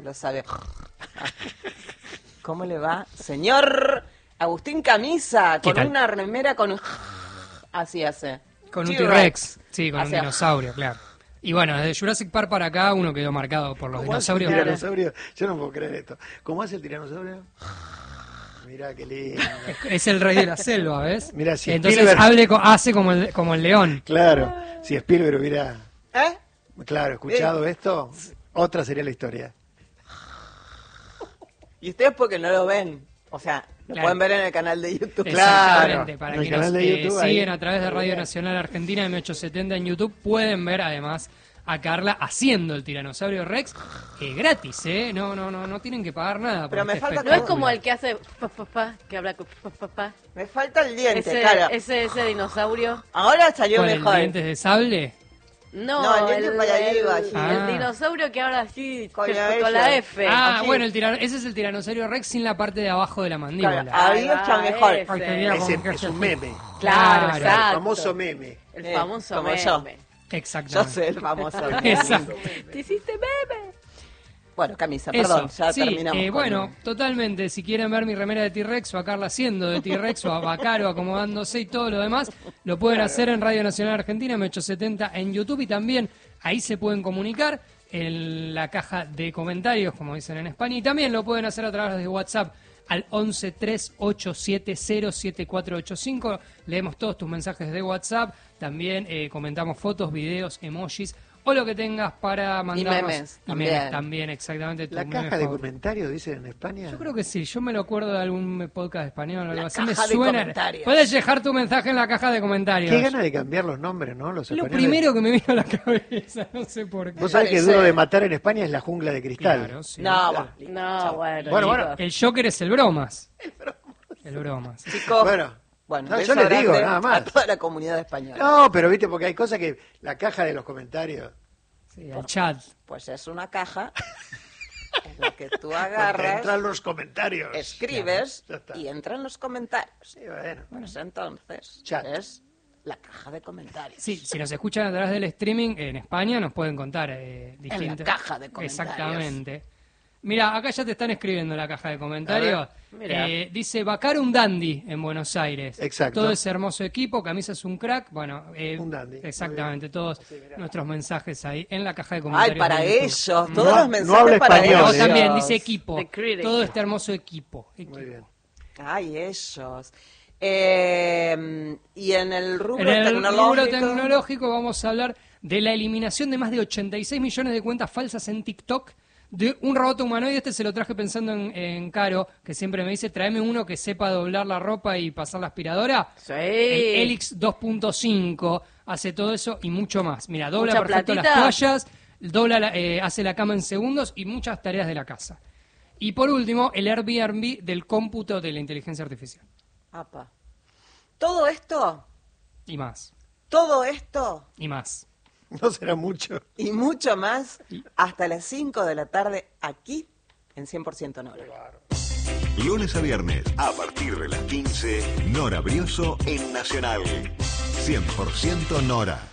lo sabe. ¿Cómo le va? Señor Agustín Camisa, con una remera con... Así hace. Con un T-Rex, sí, con un dinosaurio, claro. Y bueno, desde Jurassic Park para acá uno quedó marcado por los dinosaurios. ¿Cómo hace el tiranosaurio? Yo no puedo creer esto. ¿Cómo hace el tiranosaurio? Mirá qué lindo. Es el rey de la selva, ¿ves? Mirá, si entonces Spielberg... hace como el león. Claro, si Spielberg hubiera escuchado esto, otra sería la historia. Y ustedes porque no lo ven, o sea, lo pueden ver en el canal de YouTube. Exactamente, para en el quienes canal de YouTube, siguen a través de Radio Nacional Argentina M870 en YouTube, pueden ver además a Carla haciendo el tiranosaurio Rex gratis, no tienen que pagar nada. Pero me falta, no es como el que hace que habla con me falta el diente, claro. Ese dinosaurio. Ahora salió mejor. ¿El dientes de sable? No, el diente para arriba. El dinosaurio que habla así con la F. Ah, bueno, ese es el tiranosaurio Rex sin la parte de abajo de la mandíbula. Claro, ahí está mejor. Es un meme. Claro, exacto. El famoso meme. El famoso como meme. Yo. Exactamente. Yo sé el famoso meme. Exacto. Te hiciste meme. Bueno, Camisa, perdón, ya terminamos. Bueno, totalmente, si quieren ver mi remera de T-Rex o a Carla haciendo de T-Rex o a Bacaro acomodándose y todo lo demás, lo pueden hacer en Radio Nacional Argentina, M870 en YouTube, y también ahí se pueden comunicar en la caja de comentarios, como dicen en España, y también lo pueden hacer a través de WhatsApp al 1138707485. Leemos todos tus mensajes de WhatsApp, también comentamos fotos, videos, emojis o lo que tengas para mandarnos. Y memes también, exactamente. ¿La caja de comentarios dicen en España? Yo creo que sí, yo me lo acuerdo de algún podcast español o algo así. Me suena. Puedes dejar tu mensaje en la caja de comentarios. Qué gana de cambiar los nombres, ¿no? Los lo españoles. primero que me vino a la cabeza, no sé por qué. Vos sabés que Duro de Matar en España es La Jungla de Cristal. Claro, sí. No, bueno. El Joker es el Bromas. El Bromas. Chicos, no, yo les digo, nada más. A toda la comunidad española. No, pero viste, porque hay cosas que la caja de los comentarios... Sí, el chat. Pues es una caja en la que tú agarras, entran los comentarios, escribes y entran los comentarios. Sí, bueno. Pues entonces Chat. es la caja de comentarios. Sí, si nos escuchan a través del streaming en España nos pueden contar distintas... En la caja de comentarios. Exactamente. Mira, acá ya te están escribiendo en la caja de comentarios. Dice, Bacaro un dandy en Buenos Aires. Exacto. Todo ese hermoso equipo, Camisa es un crack. Bueno, un dandy. Exactamente, todos nuestros mensajes ahí en la caja de comentarios. Ay, para ellos, todos los mensajes no habla para español, ellos. También dice equipo, todo este hermoso equipo. Muy bien. Ay, ellos. Y en el rubro tecnológico vamos a hablar de la eliminación de más de 86 millones de cuentas falsas en TikTok de un robot humanoide. Este se lo traje pensando en Caro, que siempre me dice, tráeme uno que sepa doblar la ropa y pasar la aspiradora. Sí. El Helix 2.5 hace todo eso y mucho más. Mira, dobla ¿Mucha perfecto platita? las toallas, hace la cama en segundos y muchas tareas de la casa. Y por último, el Airbnb del cómputo de la inteligencia artificial. Apa. Todo esto Y más. Y más. No será mucho. Y mucho más hasta las 5 de la tarde aquí en 100% Nora. Lunes a viernes, a partir de las 15, Nora Brioso en Nacional. 100% Nora.